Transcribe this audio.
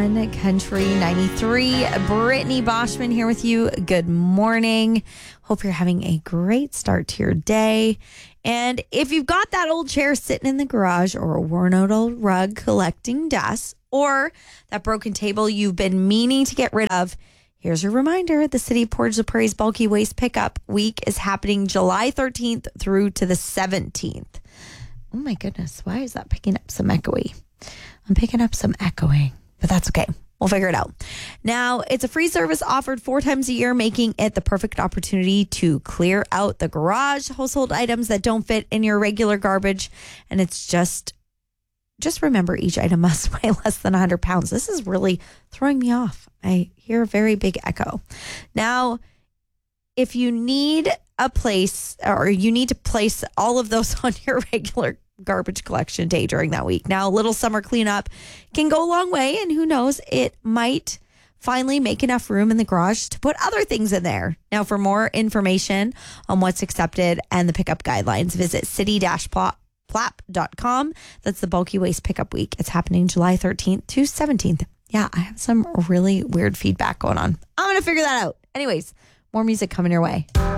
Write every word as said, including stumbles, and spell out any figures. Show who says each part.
Speaker 1: on Country ninety-three. Brittany Boschman here with you. Good morning. Hope you're having a great start to your day. And if you've got that old chair sitting in the garage or a worn out old rug collecting dust or that broken table you've been meaning to get rid of, here's your reminder. The City of Portage la Prairie's Bulky Waste Pickup Week is happening July thirteenth through to the seventeenth. Oh my goodness. Why is that picking up some echoey? I'm picking up some echoing, but that's okay. We'll figure it out. Now, it's a free service offered four times a year, making it the perfect opportunity to clear out the garage, household items that don't fit in your regular garbage. And it's just, just remember each item must weigh less than one hundred pounds. This is really throwing me off. I hear a very big echo. Now, if you need a place or you need to place all of those on your regular garbage collection day during that week. Now, a little summer cleanup can go a long way, and who knows, it might finally make enough room in the garage to put other things in there. Now, for more information on what's accepted and the pickup guidelines, visit city dash plap dot com. That's the Bulky Waste Pickup Week. It's happening July thirteenth to seventeenth. Yeah, I have some really weird feedback going on. I'm going to figure that out. Anyways, more music coming your way.